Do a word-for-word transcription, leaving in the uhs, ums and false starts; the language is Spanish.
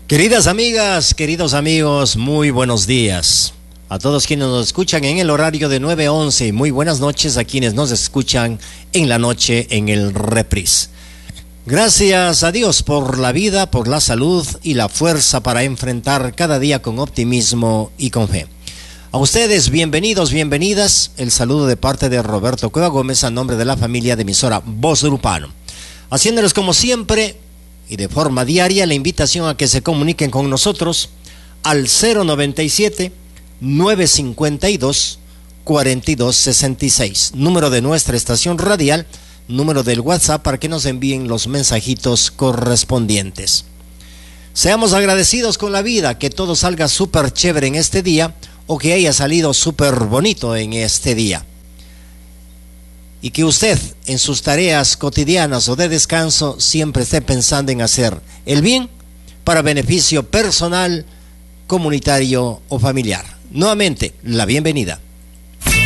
Queridas amigas, queridos amigos, muy buenos días. A todos quienes nos escuchan en el horario de nueve a once y muy buenas noches a quienes nos escuchan en la noche en el reprise. Gracias a Dios por la vida, por la salud y la fuerza para enfrentar cada día con optimismo y con fe. A ustedes, bienvenidos, bienvenidas. El saludo de parte de Roberto Cueva Gómez a nombre de la familia de emisora Voz de Lupano. Haciéndoles como siempre y de forma diaria la invitación a que se comuniquen con nosotros al cero noventa y siete, nueve cincuenta y dos, cuarenta y dos sesenta y seis, número de nuestra estación radial, número del WhatsApp para que nos envíen los mensajitos correspondientes. Seamos agradecidos con la vida, que todo salga súper chévere en este día o que haya salido súper bonito en este día. Y que usted en sus tareas cotidianas o de descanso siempre esté pensando en hacer el bien para beneficio personal, comunitario o familiar. Nuevamente, la bienvenida.